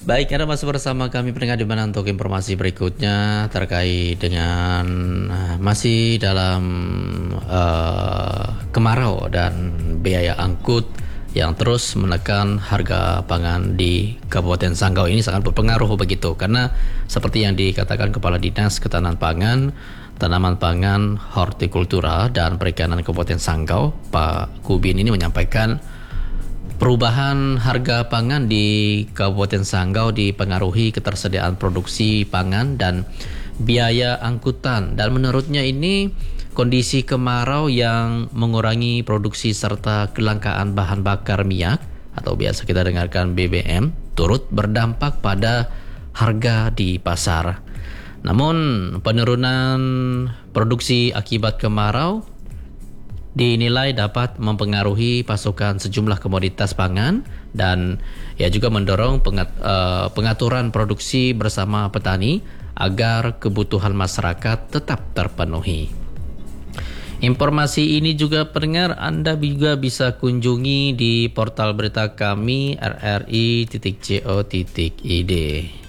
Baik, Anda masih bersama kami pendengar di mana untuk informasi berikutnya terkait dengan masih dalam kemarau dan biaya angkut yang terus menekan harga pangan di Kabupaten Sanggau ini sangat berpengaruh begitu, karena seperti yang dikatakan Kepala Dinas Ketahanan Pangan, Tanaman Pangan, Hortikultura dan Perikanan Kabupaten Sanggau, Pak Kubin ini menyampaikan perubahan harga pangan di Kabupaten Sanggau dipengaruhi ketersediaan produksi pangan dan biaya angkutan, dan menurutnya ini kondisi kemarau yang mengurangi produksi serta kelangkaan bahan bakar minyak atau biasa kita dengarkan BBM turut berdampak pada harga di pasar. Namun penurunan produksi akibat kemarau dinilai dapat mempengaruhi pasokan sejumlah komoditas pangan dan juga mendorong pengaturan produksi bersama petani agar kebutuhan masyarakat tetap terpenuhi. Informasi ini juga pendengar Anda juga bisa kunjungi di portal berita kami rri.co.id.